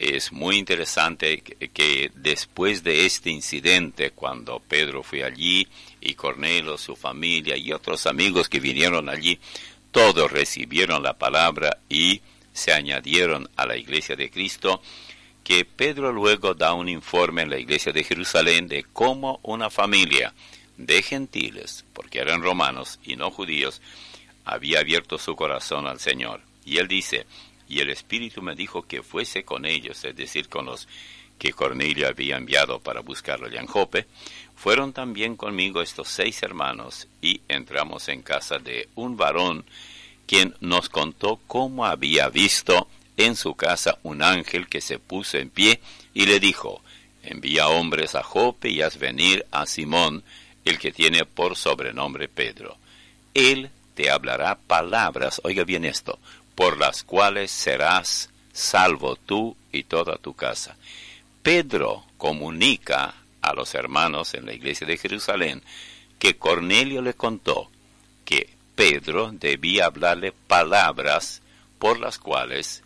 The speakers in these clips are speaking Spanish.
Es muy interesante que después de este incidente, cuando Pedro fue allí y Cornelio, su familia y otros amigos que vinieron allí, todos recibieron la palabra y se añadieron a la iglesia de Cristo, que Pedro luego da un informe en la iglesia de Jerusalén de cómo una familia de gentiles, porque eran romanos y no judíos, había abierto su corazón al Señor. Y él dice: y el Espíritu me dijo que fuese con ellos, es decir, con los que Cornelio había enviado para buscarlo en Jope. Fueron también conmigo estos 6 hermanos, y entramos en casa de un varón, quien nos contó cómo había visto en su casa un ángel que se puso en pie y le dijo: envía hombres a Jope y haz venir a Simón, el que tiene por sobrenombre Pedro. Él te hablará palabras, oiga bien esto, por las cuales serás salvo tú y toda tu casa. Pedro comunica a los hermanos en la iglesia de Jerusalén que Cornelio le contó que Pedro debía hablarle palabras por las cuales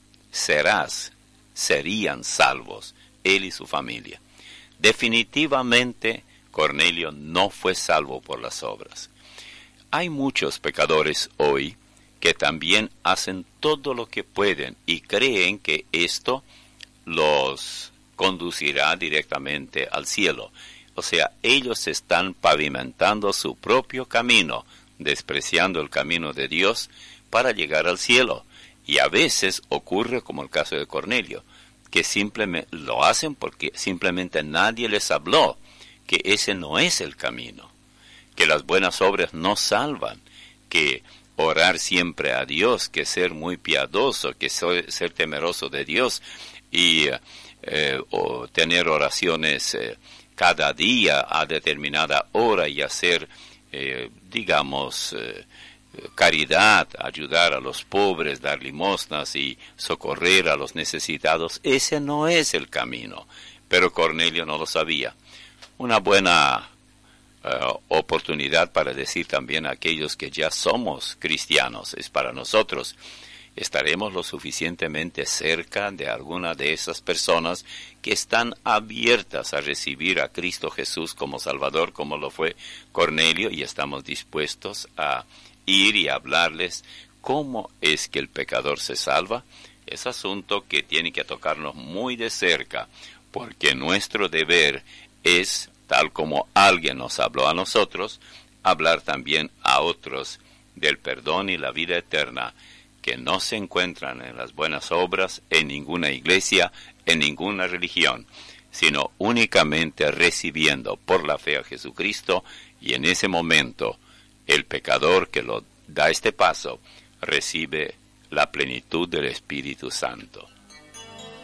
serían salvos él y su familia. Definitivamente Cornelio no fue salvo por las obras. Hay muchos pecadores hoy que también hacen todo lo que pueden y creen que esto los conducirá directamente al cielo. O sea, ellos están pavimentando su propio camino, despreciando el camino de Dios para llegar al cielo. Y a veces ocurre como el caso de Cornelio, que simplemente lo hacen porque simplemente nadie les habló, que ese no es el camino, que las buenas obras no salvan, que orar siempre a Dios, que ser muy piadoso, que ser temeroso de Dios y o tener oraciones cada día a determinada hora y hacer, caridad, ayudar a los pobres, dar limosnas y socorrer a los necesitados. Ese no es el camino, pero Cornelio no lo sabía. Una buena oportunidad para decir también a aquellos que ya somos cristianos es para nosotros: ¿estaremos lo suficientemente cerca de alguna de esas personas que están abiertas a recibir a Cristo Jesús como Salvador, como lo fue Cornelio, y estamos dispuestos a ir y hablarles cómo es que el pecador se salva? Es asunto que tiene que tocarnos muy de cerca, porque nuestro deber es, tal como alguien nos habló a nosotros, hablar también a otros del perdón y la vida eterna, que no se encuentran en las buenas obras, en ninguna iglesia, en ninguna religión, sino únicamente recibiendo por la fe a Jesucristo, y en ese momento el pecador que lo da este paso recibe la plenitud del Espíritu Santo.